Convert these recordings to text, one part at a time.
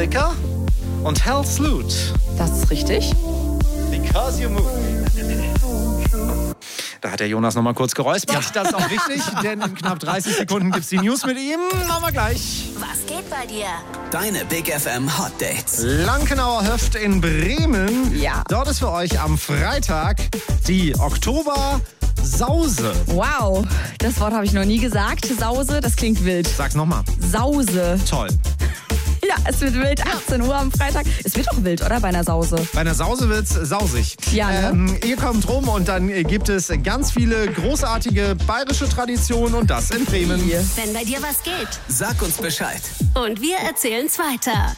Metallica und Hell Salute. Das ist richtig. Because you move. Da hat der Jonas noch mal kurz geräuspert. Das ist auch wichtig, denn in knapp 30 Sekunden gibt's die News mit ihm. Machen wir gleich. Was geht bei dir? Deine Big FM Hot Dates. Lankenauer Höft in Bremen. Ja. Dort ist für euch am Freitag die Oktober-Sause. Wow, das Wort habe ich noch nie gesagt. Sause, das klingt wild. Sag's nochmal. Sause. Toll. Ja, es wird wild. 18 Uhr am Freitag. Es wird doch wild, oder? Bei einer Sause. Bei einer Sause wird's sausig. Ja, ne? Ihr kommt rum und dann gibt es ganz viele großartige bayerische Traditionen und das in Bremen. Wenn bei dir was geht. Sag uns Bescheid. Und wir erzählen's weiter.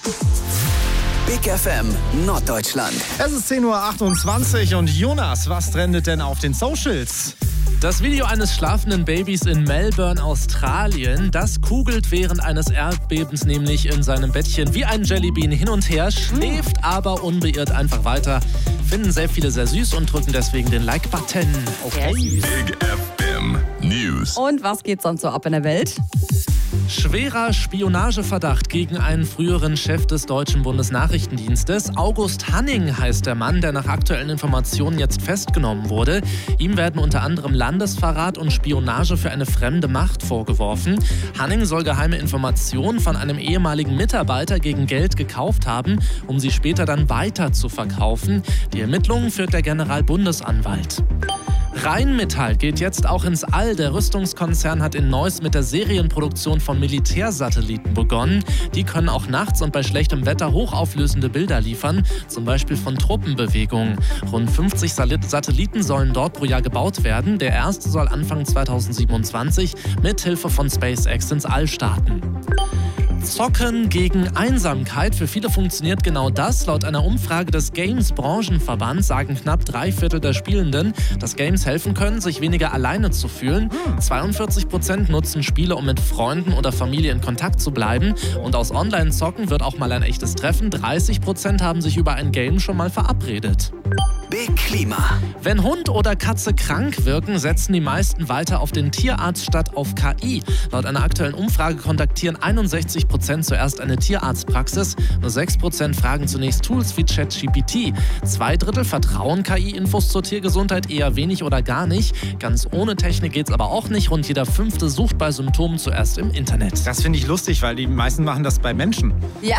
Big FM Norddeutschland. Es ist 10.28 Uhr und Jonas, was trendet denn auf den Socials? Das Video eines schlafenden Babys in Melbourne, Australien, das kugelt während eines Erdbebens nämlich in seinem Bettchen wie ein Jellybean hin und her, schläft aber unbeirrt einfach weiter. Finden sehr viele sehr süß und drücken deswegen den Like-Button. Okay. Big FM News. Und was geht sonst so ab in der Welt? Schwerer Spionageverdacht gegen einen früheren Chef des deutschen Bundesnachrichtendienstes. August Hanning heißt der Mann, der nach aktuellen Informationen jetzt festgenommen wurde. Ihm werden unter anderem Landesverrat und Spionage für eine fremde Macht vorgeworfen. Hanning soll geheime Informationen von einem ehemaligen Mitarbeiter gegen Geld gekauft haben, um sie später dann weiter zu verkaufen. Die Ermittlungen führt der Generalbundesanwalt. Rheinmetall geht jetzt auch ins All. Der Rüstungskonzern hat in Neuss mit der Serienproduktion von Militärsatelliten begonnen. Die können auch nachts und bei schlechtem Wetter hochauflösende Bilder liefern, zum Beispiel von Truppenbewegungen. Rund 50 Satelliten sollen dort pro Jahr gebaut werden. Der erste soll Anfang 2027 mit Hilfe von SpaceX ins All starten. Zocken gegen Einsamkeit. Für viele funktioniert genau das. Laut einer Umfrage des Games-Branchenverbands sagen knapp 3/4 der Spielenden, dass Games helfen können, sich weniger alleine zu fühlen. 42% nutzen Spiele, um mit Freunden oder Familie in Kontakt zu bleiben. Und aus Online-Zocken wird auch mal ein echtes Treffen. 30% haben sich über ein Game schon mal verabredet. Big Klima. Wenn Hund oder Katze krank wirken, setzen die meisten weiter auf den Tierarzt statt auf KI. Laut einer aktuellen Umfrage kontaktieren 61% zuerst eine Tierarztpraxis. Nur 6% fragen zunächst Tools wie ChatGPT. 2/3 vertrauen KI-Infos zur Tiergesundheit eher wenig oder gar nicht. Ganz ohne Technik geht's aber auch nicht. Rund jeder 5. sucht bei Symptomen zuerst im Internet. Das finde ich lustig, weil die meisten machen das bei Menschen. Ja.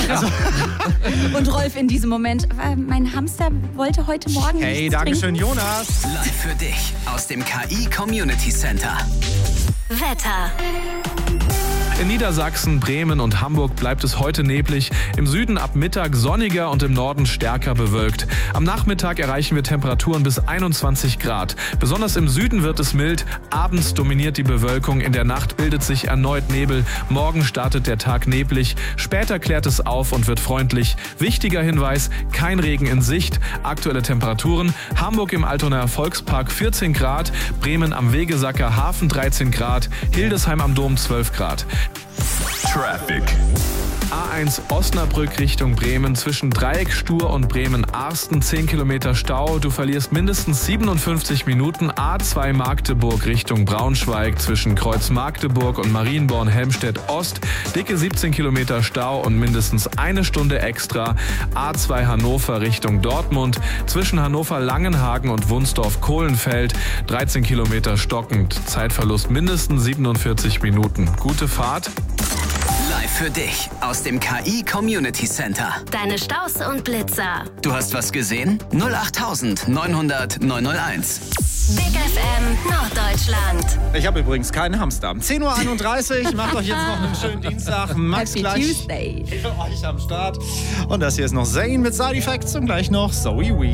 Und Rolf in diesem Moment, mein Hamster wollte heute Morgen Hey, nichts dankeschön, trinken. Jonas. Live für dich aus dem KI Community Center. Wetter. In Niedersachsen, Bremen und Hamburg bleibt es heute neblig. Im Süden ab Mittag sonniger und im Norden stärker bewölkt. Am Nachmittag erreichen wir Temperaturen bis 21 Grad. Besonders im Süden wird es mild. Abends dominiert die Bewölkung. In der Nacht bildet sich erneut Nebel. Morgen startet der Tag neblig. Später klärt es auf und wird freundlich. Wichtiger Hinweis, kein Regen in Sicht. Aktuelle Temperaturen: Hamburg im Altonaer Volkspark 14 Grad, Bremen am Wegesacker Hafen 13 Grad, Hildesheim am Dom 12 Grad. Traffic. A1 Osnabrück Richtung Bremen zwischen Dreieckstuhr und Bremen-Arsten 10 Kilometer Stau. Du verlierst mindestens 57 Minuten. A2 Magdeburg Richtung Braunschweig zwischen Kreuz Magdeburg und Marienborn-Helmstedt Ost. Dicke 17 Kilometer Stau und mindestens eine Stunde extra. A2 Hannover Richtung Dortmund zwischen Hannover-Langenhagen und Wunsdorf-Kohlenfeld 13 Kilometer stockend. Zeitverlust mindestens 47 Minuten. Gute Fahrt. Live für dich aus dem KI Community Center. Deine Staus und Blitzer. Du hast was gesehen? 08000 900 901. Big FM Norddeutschland. Ich habe übrigens keinen Hamster. 10.31 Uhr, macht euch jetzt noch einen schönen Dienstag. Max Happy gleich Tuesday. für euch am Start. Und das hier ist noch Zayn mit Side Effects und gleich noch Zoe Wee.